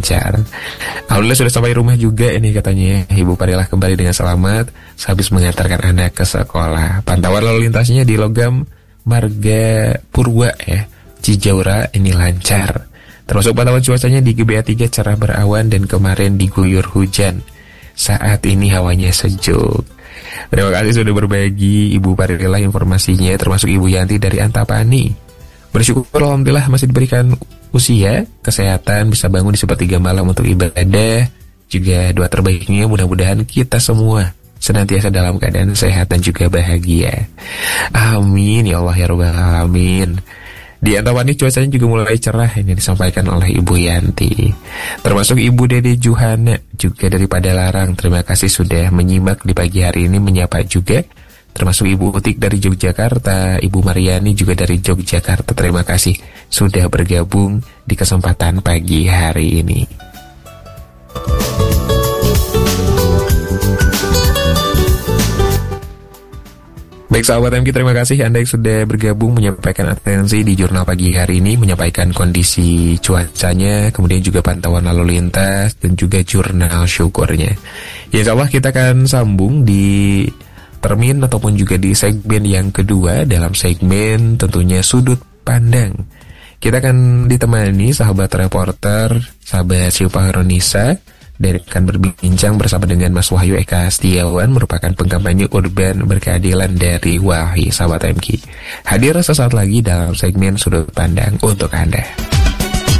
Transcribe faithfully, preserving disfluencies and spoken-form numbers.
lancar. Alhamdulillah sudah sampai rumah juga ini katanya. Ibu Parilah kembali dengan selamat sehabis mengantarkan anak ke sekolah. Pantauan lalu lintasnya di Logam Marga Purwa ya, Cijaura ini lancar. Termasuk pantauan cuacanya di G B A tiga cerah berawan dan kemarin diguyur hujan. Saat ini hawanya sejuk. Terima kasih sudah berbagi Ibu Parilah informasinya, termasuk Ibu Yanti dari Antapani. Bersyukur alhamdulillah masih diberikan usia, kesehatan, bisa bangun di sepertiga malam untuk ibadah. Juga doa terbaiknya mudah-mudahan kita semua senantiasa dalam keadaan sehat dan juga bahagia. Amin ya Allah ya Rabbal Alamin. Di Antapani cuacanya juga mulai cerah, ini disampaikan oleh Ibu Yanti. Termasuk Ibu Dede Juhana juga dari Padalarang. Terima kasih sudah menyimak di pagi hari ini, menyapa juga. Termasuk Ibu Utik dari Yogyakarta, Ibu Mariani juga dari Yogyakarta. Terima kasih sudah bergabung di kesempatan pagi hari ini. Baik sahabat M K, terima kasih Anda yang sudah bergabung menyampaikan atensi di jurnal pagi hari ini, menyampaikan kondisi cuacanya, kemudian juga pantauan lalu lintas, dan juga jurnal syukurnya. Ya insya Allah kita akan sambung di termin ataupun juga di segmen yang kedua dalam segmen tentunya Sudut Pandang. Kita akan ditemani sahabat reporter, sahabat Syifa Haronisa, dan akan berbincang bersama dengan Mas Wahyu Eka Setiawan, merupakan pengkampanye urban berkeadilan dari W A H I, sahabat M K. Hadir sesaat lagi dalam segmen Sudut Pandang untuk Anda.